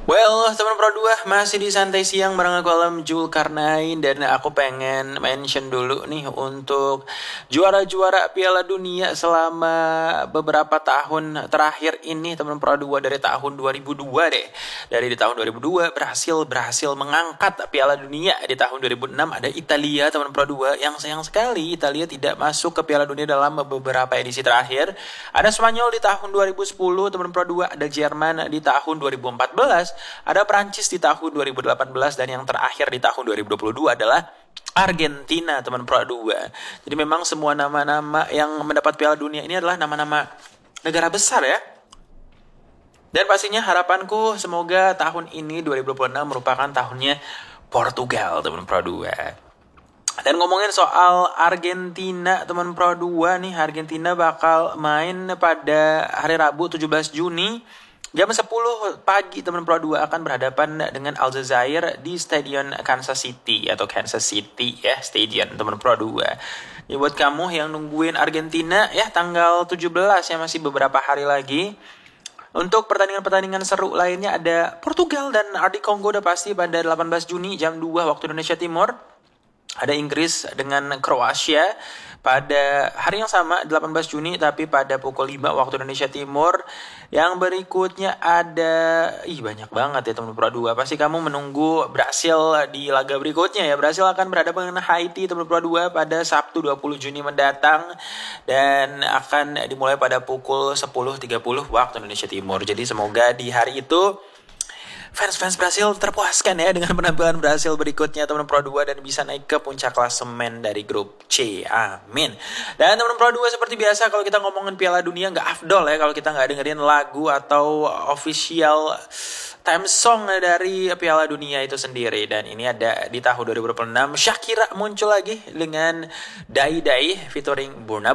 Well, teman Pro 2 masih di Santai Siang bareng aku Alam Zulkarnain. Dan aku pengen mention dulu nih untuk juara-juara Piala Dunia selama beberapa tahun terakhir ini teman Pro 2 dari tahun 2002 deh. Dari di tahun 2002 berhasil mengangkat Piala Dunia. Di tahun 2006 ada Italia teman Pro 2, yang sayang sekali Italia tidak masuk ke Piala Dunia dalam beberapa edisi terakhir. Ada Spanyol di tahun 2010 teman Pro 2, ada Jerman di tahun 2014, ada Prancis di tahun 2018, dan yang terakhir di tahun 2022 adalah Argentina teman Pro 2. Jadi memang semua nama-nama yang mendapat Piala Dunia ini adalah nama-nama negara besar ya. Dan pastinya harapanku semoga tahun ini 2026 merupakan tahunnya Portugal teman Pro 2. Dan ngomongin soal Argentina teman Pro 2 nih, Argentina bakal main pada hari Rabu 17 Juni jam 10 pagi teman Pro 2 akan berhadapan dengan Aljazair di Stadion Kansas City atau Kansas City ya, Stadion teman Pro 2. Ya buat kamu yang nungguin Argentina ya tanggal 17 ya, masih beberapa hari lagi. Untuk pertandingan-pertandingan seru lainnya ada Portugal dan RD Kongo udah pasti pada 18 Juni jam 2 waktu Indonesia Timur. Ada Inggris dengan Kroasia pada hari yang sama 18 Juni tapi pada pukul 5 waktu Indonesia Timur. Yang berikutnya ada banyak banget ya teman Pro 2. Pasti kamu menunggu Brasil di laga berikutnya ya. Brasil akan berhadapan dengan Haiti teman Pro 2 pada Sabtu 20 Juni mendatang dan akan dimulai pada pukul 10.30 waktu Indonesia Timur. Jadi semoga di hari itu fans-fans Brasil terpuaskan ya dengan penampilan Brasil berikutnya teman Pro 2 dan bisa naik ke puncak klasemen dari grup C. Amin. Dan teman Pro 2 seperti biasa kalau kita ngomongin Piala Dunia nggak afdol ya kalau kita nggak dengerin lagu atau official theme song dari Piala Dunia itu sendiri. Dan ini ada di tahun 2026 Shakira muncul lagi dengan Dai Dai featuring Burna